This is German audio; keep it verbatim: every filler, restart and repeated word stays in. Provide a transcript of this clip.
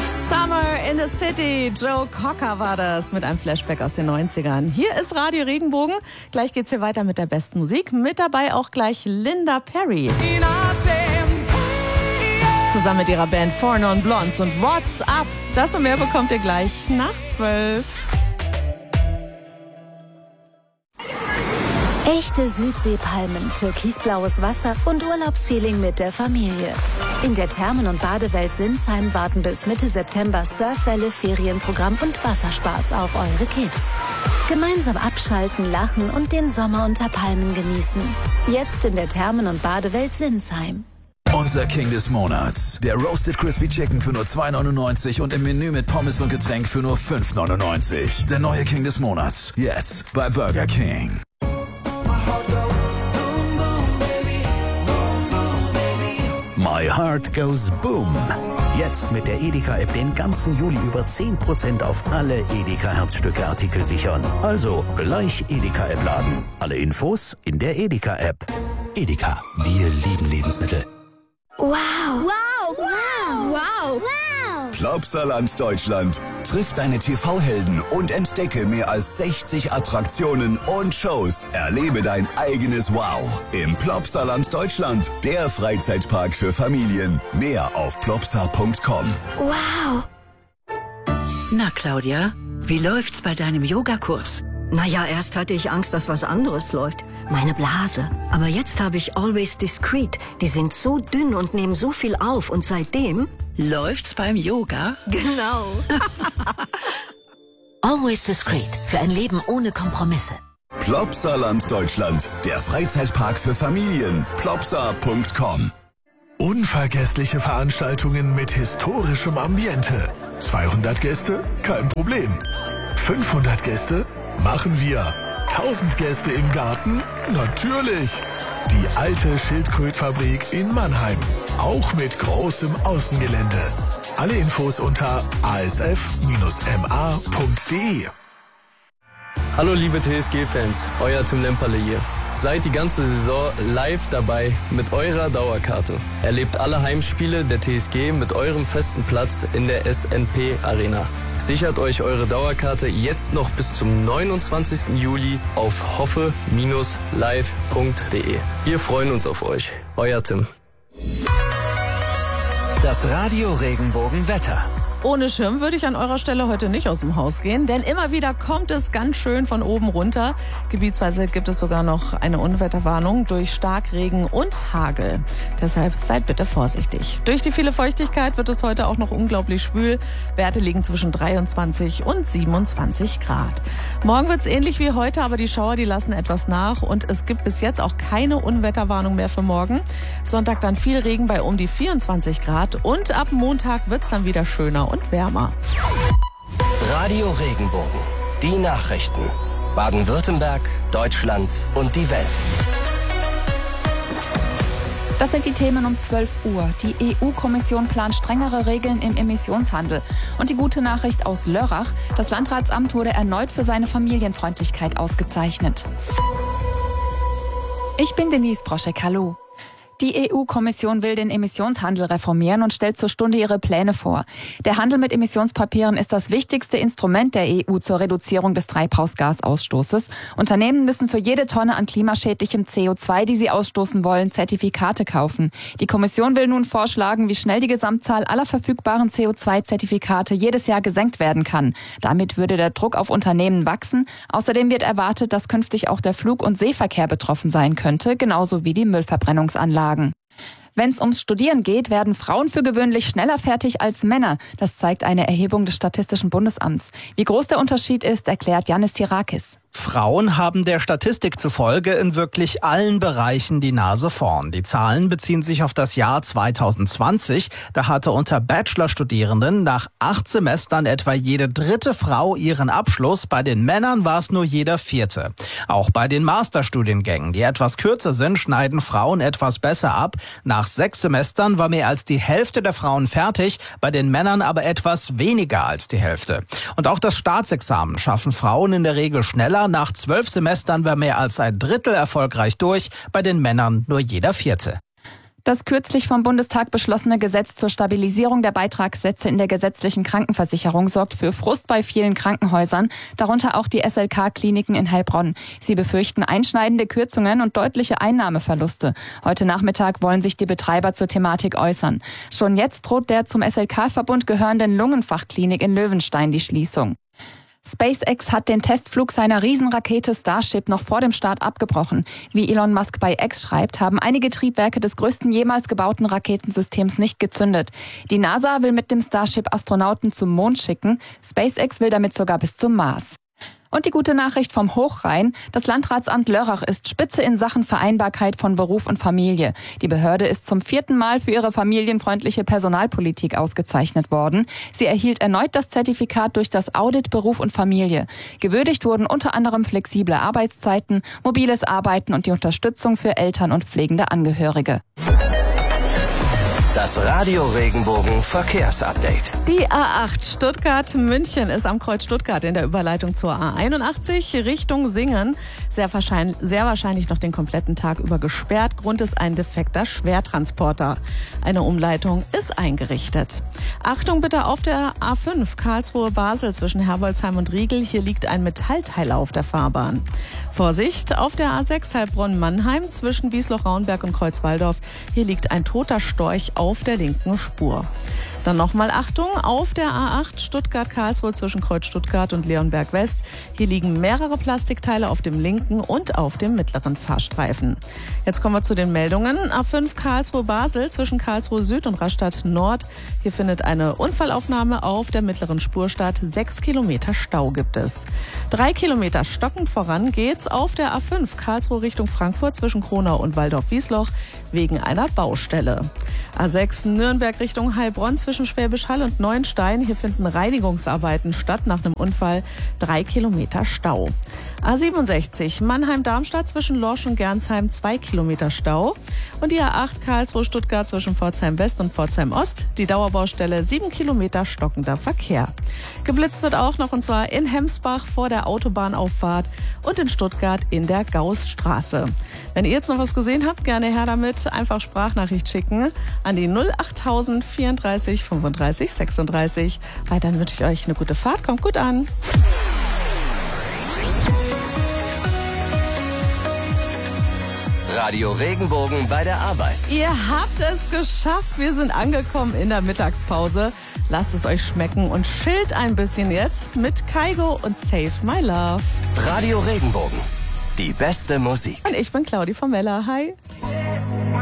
Summer in the City. Joe Cocker war das mit einem Flashback aus den neunzigern. Hier ist Radio Regenbogen. Gleich geht's hier weiter mit der besten Musik. Mit dabei auch gleich Linda Perry. Zusammen mit ihrer Band Four Non Blondes und What's Up. Das und mehr bekommt ihr gleich nach zwölf. Echte Südseepalmen, türkisblaues Wasser und Urlaubsfeeling mit der Familie. In der Thermen- und Badewelt Sinsheim warten bis Mitte September Surfwelle, Ferienprogramm und Wasserspaß auf eure Kids. Gemeinsam abschalten, lachen und den Sommer unter Palmen genießen. Jetzt in der Thermen- und Badewelt Sinsheim. Unser King des Monats. Der Roasted Crispy Chicken für nur zwei neunundneunzig und im Menü mit Pommes und Getränk für nur fünf neunundneunzig. Der neue King des Monats. Jetzt bei Burger King. My Heart Goes Boom. Jetzt mit der Edeka-App den ganzen Juli über zehn Prozent auf alle Edeka-Herzstücke-Artikel sichern. Also gleich Edeka-App laden. Alle Infos in der Edeka-App. Edeka, wir lieben Lebensmittel. Wow! Wow! Wow! Wow! Wow! Plopsaland Deutschland. Triff deine T V-Helden und entdecke mehr als sechzig Attraktionen und Shows. Erlebe dein eigenes Wow im Plopsaland Deutschland. Der Freizeitpark für Familien. Mehr auf plopsa punkt com. Wow! Na, Claudia, wie läuft's bei deinem Yogakurs? Naja, erst hatte ich Angst, dass was anderes läuft. Meine Blase. Aber jetzt habe ich Always Discreet. Die sind so dünn und nehmen so viel auf. Und seitdem... Läuft's beim Yoga? Genau. Always Discreet. Für ein Leben ohne Kompromisse. Plopsaland Deutschland. Der Freizeitpark für Familien. plopsa punkt com. Unvergessliche Veranstaltungen mit historischem Ambiente. zweihundert Gäste? Kein Problem. fünfhundert Gäste? Machen wir. tausend Gäste im Garten? Natürlich. Die alte Schildkrötfabrik in Mannheim. Auch mit großem Außengelände. Alle Infos unter a s f dash m a punkt d e. Hallo liebe T S G-Fans, euer Tim Lemperle hier. Seid die ganze Saison live dabei mit eurer Dauerkarte. Erlebt alle Heimspiele der T S G mit eurem festen Platz in der S N P Arena. Sichert euch eure Dauerkarte jetzt noch bis zum neunundzwanzigsten Juli auf hoffe Bindestrich live punkt d e. Wir freuen uns auf euch. Euer Tim. Das Radio Regenbogen Wetter. Ohne Schirm würde ich an eurer Stelle heute nicht aus dem Haus gehen, denn immer wieder kommt es ganz schön von oben runter. Gebietsweise gibt es sogar noch eine Unwetterwarnung durch Starkregen und Hagel. Deshalb seid bitte vorsichtig. Durch die viele Feuchtigkeit wird es heute auch noch unglaublich schwül. Werte liegen zwischen dreiundzwanzig und siebenundzwanzig Grad. Morgen wird es ähnlich wie heute, aber die Schauer, die lassen etwas nach und es gibt bis jetzt auch keine Unwetterwarnung mehr für morgen. Sonntag dann viel Regen bei um die vierundzwanzig Grad und ab Montag wird es dann wieder schöner und wärmer. Radio Regenbogen. Die Nachrichten. Baden-Württemberg, Deutschland und die Welt. Das sind die Themen um zwölf Uhr. Die E U-Kommission plant strengere Regeln im Emissionshandel. Und die gute Nachricht aus Lörrach: Das Landratsamt wurde erneut für seine Familienfreundlichkeit ausgezeichnet. Ich bin Denise Broschek, hallo. Die E U-Kommission will den Emissionshandel reformieren und stellt zur Stunde ihre Pläne vor. Der Handel mit Emissionspapieren ist das wichtigste Instrument der E U zur Reduzierung des Treibhausgasausstoßes. Unternehmen müssen für jede Tonne an klimaschädlichem C O zwei, die sie ausstoßen wollen, Zertifikate kaufen. Die Kommission will nun vorschlagen, wie schnell die Gesamtzahl aller verfügbaren C O zwei Zertifikate jedes Jahr gesenkt werden kann. Damit würde der Druck auf Unternehmen wachsen. Außerdem wird erwartet, dass künftig auch der Flug- und Seeverkehr betroffen sein könnte, genauso wie die Müllverbrennungsanlagen. Wenn es ums Studieren geht, werden Frauen für gewöhnlich schneller fertig als Männer. Das zeigt eine Erhebung des Statistischen Bundesamts. Wie groß der Unterschied ist, erklärt Yannis Tirakis. Frauen haben der Statistik zufolge in wirklich allen Bereichen die Nase vorn. Die Zahlen beziehen sich auf das Jahr zweitausendzwanzig. Da hatte unter Bachelorstudierenden nach acht Semestern etwa jede dritte Frau ihren Abschluss. Bei den Männern war es nur jeder vierte. Auch bei den Masterstudiengängen, die etwas kürzer sind, schneiden Frauen etwas besser ab. Nach sechs Semestern war mehr als die Hälfte der Frauen fertig, bei den Männern aber etwas weniger als die Hälfte. Und auch das Staatsexamen schaffen Frauen in der Regel schneller. Nach zwölf Semestern war mehr als ein Drittel erfolgreich durch, bei den Männern nur jeder vierte. Das kürzlich vom Bundestag beschlossene Gesetz zur Stabilisierung der Beitragssätze in der gesetzlichen Krankenversicherung sorgt für Frust bei vielen Krankenhäusern, darunter auch die S L K-Kliniken in Heilbronn. Sie befürchten einschneidende Kürzungen und deutliche Einnahmeverluste. Heute Nachmittag wollen sich die Betreiber zur Thematik äußern. Schon jetzt droht der zum S L K-Verbund gehörenden Lungenfachklinik in Löwenstein die Schließung. SpaceX hat den Testflug seiner Riesenrakete Starship noch vor dem Start abgebrochen. Wie Elon Musk bei X schreibt, haben einige Triebwerke des größten jemals gebauten Raketensystems nicht gezündet. Die NASA will mit dem Starship Astronauten zum Mond schicken. SpaceX will damit sogar bis zum Mars. Und die gute Nachricht vom Hochrhein. Das Landratsamt Lörrach ist Spitze in Sachen Vereinbarkeit von Beruf und Familie. Die Behörde ist zum vierten Mal für ihre familienfreundliche Personalpolitik ausgezeichnet worden. Sie erhielt erneut das Zertifikat durch das Audit Beruf und Familie. Gewürdigt wurden unter anderem flexible Arbeitszeiten, mobiles Arbeiten und die Unterstützung für Eltern und pflegende Angehörige. Das Radio Regenbogen Verkehrsupdate. Die A acht Stuttgart-München ist am Kreuz Stuttgart in der Überleitung zur A einundachtzig Richtung Singen. Sehr wahrscheinlich, sehr wahrscheinlich noch den kompletten Tag über gesperrt. Grund ist ein defekter Schwertransporter. Eine Umleitung ist eingerichtet. Achtung bitte auf der A fünf Karlsruhe-Basel zwischen Herbolzheim und Riegel. Hier liegt ein Metallteil auf der Fahrbahn. Vorsicht auf der A sechs Heilbronn-Mannheim zwischen Wiesloch-Rauenberg und Kreuzwaldorf. Hier liegt ein toter Storch auf der linken Spur. Dann nochmal Achtung auf der A acht Stuttgart-Karlsruhe zwischen Kreuz Stuttgart und Leonberg West. Hier liegen mehrere Plastikteile auf dem linken und auf dem mittleren Fahrstreifen. Jetzt kommen wir zu den Meldungen. A fünf Karlsruhe-Basel zwischen Karlsruhe Süd und Rastatt Nord. Hier findet eine Unfallaufnahme auf der mittleren Spur statt. Sechs Kilometer Stau gibt es. Drei Kilometer stockend voran geht's auf der A fünf Karlsruhe Richtung Frankfurt zwischen Kronau und Waldorf-Wiesloch wegen einer Baustelle. A sechs Nürnberg Richtung Heilbronn zwischen Schwäbisch Hall und Neuenstein. Hier finden Reinigungsarbeiten statt nach einem Unfall. Drei Kilometer Stau. A siebenundsechzig Mannheim-Darmstadt zwischen Lorsch und Gernsheim. Zwei Kilometer Stau. Und die A acht Karlsruhe-Stuttgart zwischen Pforzheim West und Pforzheim Ost. Die Dauerbaustelle sieben Kilometer stockender Verkehr. Geblitzt wird auch noch, und zwar in Hemsbach vor der Autobahnauffahrt und in Stuttgart in der Gaußstraße. Wenn ihr jetzt noch was gesehen habt, gerne her damit. Einfach Sprachnachricht schicken an die null achttausend vierunddreißig fünfunddreißig sechsunddreißig. Weiterhin wünsche ich euch eine gute Fahrt. Kommt gut an. Radio Regenbogen bei der Arbeit. Ihr habt es geschafft. Wir sind angekommen in der Mittagspause. Lasst es euch schmecken und chillt ein bisschen jetzt mit Kaigo und Save My Love. Radio Regenbogen. Die beste Musik. Und ich bin Claudi Formella. Hi.